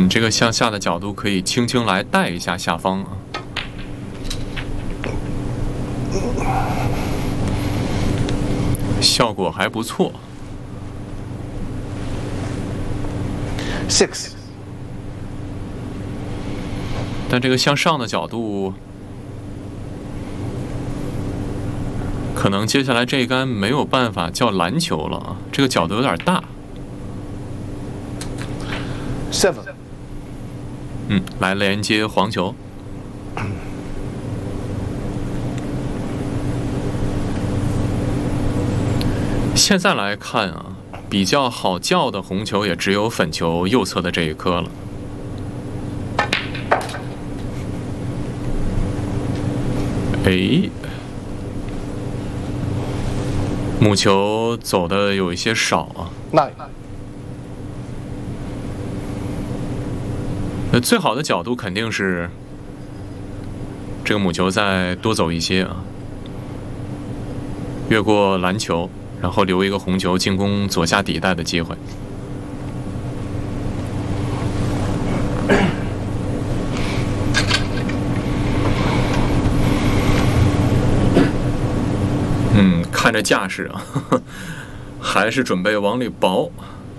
这个向下的角度可以轻轻来带一下下方啊。效果还不错。 6。 但这个向上的角度，可能接下来这一杆没有办法叫篮球了啊，这个角度有点大。 7。 来连接黄球。现在来看啊，比较好叫的红球也只有粉球右侧的这一颗了。哎，母球走的有一些少啊。 9。 最好的角度肯定是这个母球再多走一些啊，越过篮球，然后留一个红球进攻左下底带的机会。看这架势啊，呵呵，还是准备往里薄。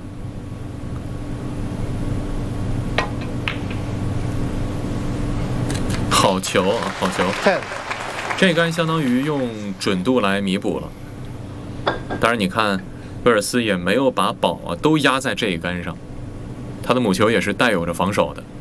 好球啊，好球！ 10。 这杆相当于用准度来弥补了。当然，你看威尔斯也没有把宝啊都压在这一杆上，他的母球也是带有着防守的。